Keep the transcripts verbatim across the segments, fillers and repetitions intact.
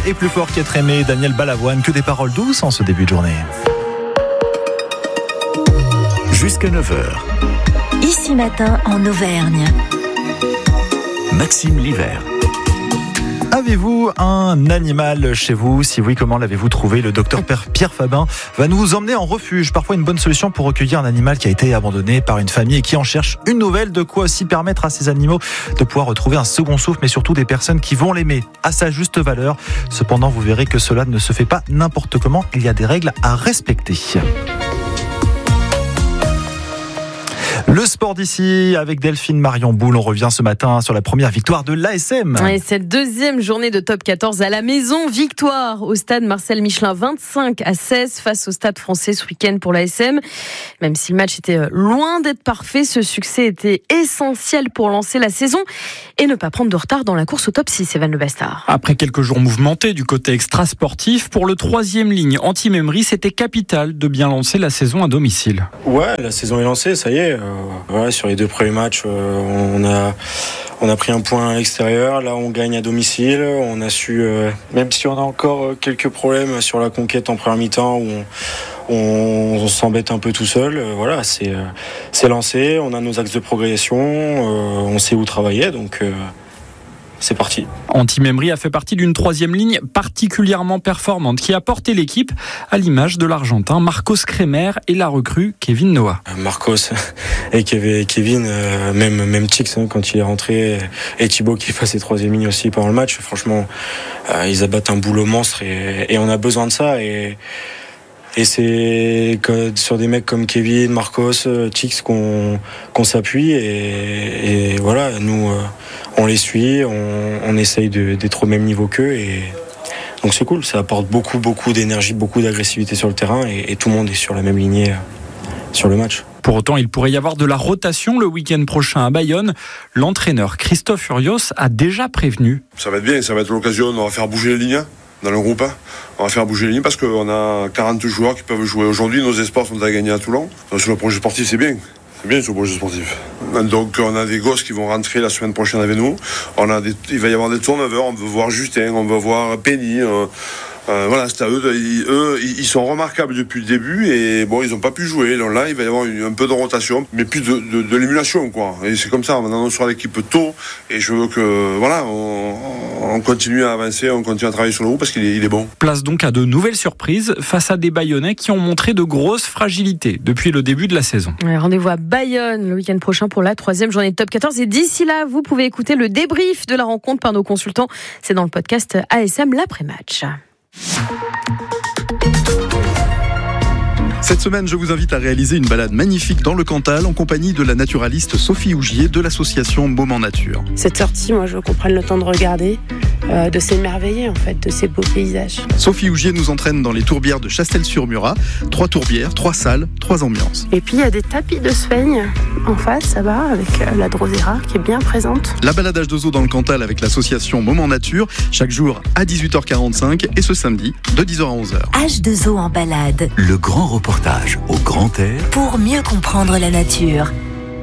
et plus fort qu'être aimé, Daniel Balavoine, que des paroles douces en ce début de journée. Jusqu'à neuf heures. Ici matin en Auvergne. Maxime Livert. Avez-vous un animal chez vous? Si oui, comment l'avez-vous trouvé? Le docteur Pierre Fabin va nous emmener en refuge. Parfois une bonne solution pour recueillir un animal qui a été abandonné par une famille et qui en cherche une nouvelle. De quoi aussi permettre à ces animaux de pouvoir retrouver un second souffle, mais surtout des personnes qui vont l'aimer à sa juste valeur. Cependant, vous verrez que cela ne se fait pas n'importe comment. Il y a des règles à respecter. Le sport d'ici avec Delphine Marion Boule. On revient ce matin sur la première victoire de l'A S M. Et cette deuxième journée de top quatorze à la maison. Victoire au stade Marcel Michelin vingt-cinq à seize face au stade français ce week-end pour l'A S M. Même si le match était loin d'être parfait, ce succès était essentiel pour lancer la saison et ne pas prendre de retard dans la course au top six, Evan Le Bastard. Après quelques jours mouvementés du côté extra-sportif, pour le troisième ligne anti-Memery, c'était capital de bien lancer la saison à domicile. Ouais, la saison est lancée, ça y est. Euh, ouais, sur les deux premiers matchs, euh, on a on a pris un point à l'extérieur. Là, on gagne à domicile. On a su, euh, même si on a encore quelques problèmes sur la conquête en première mi-temps, où on, on, on s'embête un peu tout seul. Euh, voilà, c'est euh, c'est lancé. On a nos axes de progression. Euh, on sait où travailler, donc. Euh, C'est parti. Anti-Memery a fait partie d'une troisième ligne particulièrement performante qui a porté l'équipe à l'image de l'Argentin Marcos Kremer et la recrue Kevin Noah. Marcos et Kevin, même même Chix quand il est rentré, et Thibaut qui est passé troisième ligne aussi pendant le match. Franchement, ils abattent un boulot monstre et, et on a besoin de ça. Et Et c'est sur des mecs comme Kevin, Marcos, Chix qu'on, qu'on s'appuie et, et voilà, nous on les suit, on, on essaye de, d'être au même niveau qu'eux et donc c'est cool, ça apporte beaucoup beaucoup d'énergie, beaucoup d'agressivité sur le terrain et, et tout le monde est sur la même lignée sur le match. Pour autant, il pourrait y avoir de la rotation le week-end prochain à Bayonne. L'entraîneur Christophe Urios a déjà prévenu. Ça va être bien, ça va être l'occasion, on va faire bouger les lignes. Dans le groupe, on va faire bouger les lignes parce qu'on a quarante joueurs qui peuvent jouer aujourd'hui. Nos espoirs sont à gagner à Toulon. Donc, sur le projet sportif, c'est bien. C'est bien sur le projet sportif. Donc on a des gosses qui vont rentrer la semaine prochaine avec nous. On a des, il va y avoir des turnovers. On veut voir Justin, on veut voir Penny. Euh, euh, voilà, c'est à eux. Ils, eux, ils sont remarquables depuis le début et bon, ils n'ont pas pu jouer. Donc là, il va y avoir une, un peu de rotation, mais plus de, de, de l'émulation, quoi. Et c'est comme ça. On annoncera l'équipe tôt et je veux que voilà, on, on continue à avancer, on continue à travailler sur le groupe parce qu'il est, il est bon. Place donc à de nouvelles surprises face à des Bayonnais qui ont montré de grosses fragilités depuis le début de la saison. Ouais, rendez-vous à Bayonne le week-end prochain pour la troisième journée de top quatorze. Et d'ici là, vous pouvez écouter le débrief de la rencontre par nos consultants. C'est dans le podcast A S M l'après-match. Cette semaine, je vous invite à réaliser une balade magnifique dans le Cantal en compagnie de la naturaliste Sophie Hougier de l'association Moment Nature. Cette sortie, moi, je veux qu'on prenne le temps de regarder, euh, de s'émerveiller en fait, de ces beaux paysages. Sophie Hougier nous entraîne dans les tourbières de Chastel-sur-Murat. Trois tourbières, trois salles, trois ambiances. Et puis il y a des tapis de Sveigne en face, là-bas, avec la Drosera qui est bien présente. La baladage de zoo dans le Cantal avec l'association Moment Nature, chaque jour à dix-huit heures quarante-cinq et ce samedi de dix heures à onze heures. H deux O en balade. Le grand reportage au grand air pour mieux comprendre la nature.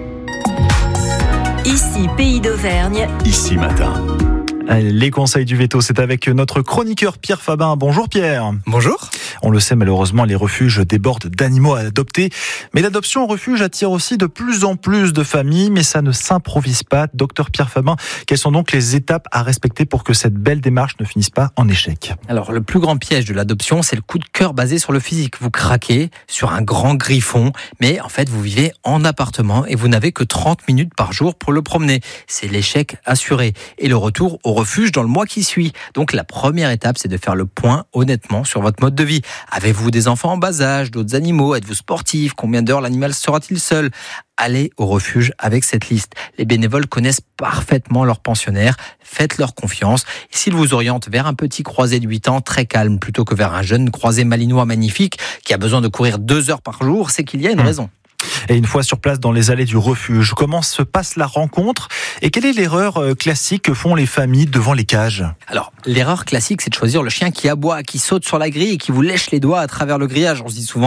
Ici, Pays d'Auvergne. Ici matin. Les conseils du veto, c'est avec notre chroniqueur Pierre Fabin. Bonjour Pierre. Bonjour. On le sait, malheureusement, les refuges débordent d'animaux à adopter. Mais l'adoption en refuge attire aussi de plus en plus de familles, mais ça ne s'improvise pas. Docteur Pierre Fabin, quelles sont donc les étapes à respecter pour que cette belle démarche ne finisse pas en échec? Alors, le plus grand piège de l'adoption, c'est le coup de cœur basé sur le physique. Vous craquez sur un grand griffon, mais en fait, vous vivez en appartement et vous n'avez que trente minutes par jour pour le promener. C'est l'échec assuré. Et le retour au refuge dans le mois qui suit. Donc, la première étape, c'est de faire le point honnêtement sur votre mode de vie. Avez-vous des enfants en bas âge, d'autres animaux? Êtes-vous sportif? Combien d'heures l'animal sera-t-il seul? Allez au refuge avec cette liste. Les bénévoles connaissent parfaitement leurs pensionnaires. Faites-leur confiance. Et s'ils vous orientent vers un petit croisé de huit ans très calme plutôt que vers un jeune croisé malinois magnifique qui a besoin de courir deux heures par jour, c'est qu'il y a une raison. Et une fois sur place dans les allées du refuge, comment se passe la rencontre et quelle est l'erreur classique que font les familles devant les cages? Alors, l'erreur classique, c'est de choisir le chien qui aboie, qui saute sur la grille et qui vous lèche les doigts à travers le grillage. On se dit souvent,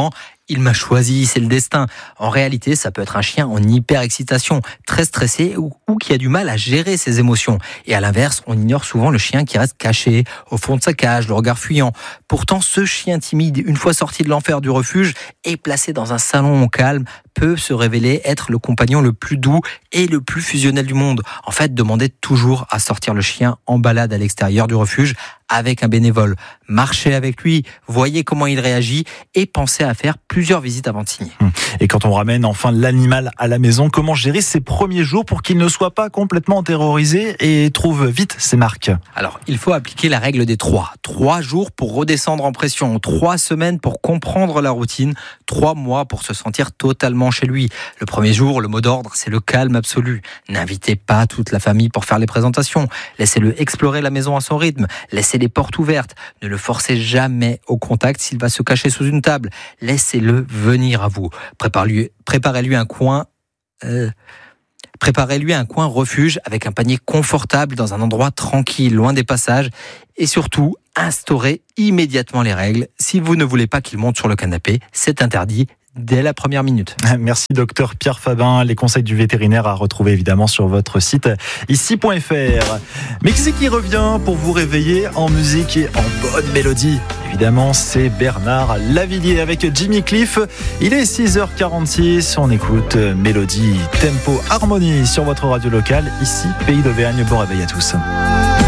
il m'a choisi, c'est le destin. En réalité, ça peut être un chien en hyper-excitation, très stressé ou, ou qui a du mal à gérer ses émotions. Et à l'inverse, on ignore souvent le chien qui reste caché au fond de sa cage, le regard fuyant. Pourtant, ce chien timide, une fois sorti de l'enfer du refuge et placé dans un salon calme, peut se révéler être le compagnon le plus doux et le plus fusionnel du monde. En fait, demandez toujours à sortir le chien en balade à l'extérieur du refuge avec un bénévole. Marchez avec lui, voyez comment il réagit et pensez à faire plusieurs visites avant de signer. Et quand on ramène enfin l'animal à la maison, comment gérer ses premiers jours pour qu'il ne soit pas complètement terrorisé et trouve vite ses marques? Alors, il faut appliquer la règle des trois. Trois jours pour redescendre en pression, trois semaines pour comprendre la routine, trois mois pour se sentir totalement chez lui. Le premier jour, le mot d'ordre, c'est le calme absolu. N'invitez pas toute la famille pour faire les présentations. Laissez-le explorer la maison à son rythme. Laissez les portes ouvertes. Ne le forcez jamais au contact s'il va se cacher sous une table. Laissez-le venir à vous. Préparez-lui, préparez-lui un coin... Euh... Préparez-lui un coin refuge avec un panier confortable dans un endroit tranquille, loin des passages. Et surtout, instaurez immédiatement les règles. Si vous ne voulez pas qu'il monte sur le canapé, c'est interdit dès la première minute. Merci docteur Pierre Fabin. Les conseils du vétérinaire à retrouver évidemment sur votre site ici point f r. Mais qui c'est qui revient pour vous réveiller en musique et en bonne mélodie? Évidemment, c'est Bernard Lavilliers avec Jimmy Cliff. Il est six heures quarante-six. On écoute Mélodie, Tempo, Harmonie sur votre radio locale. Ici, Pays d'Auvergne. Bon réveil à tous.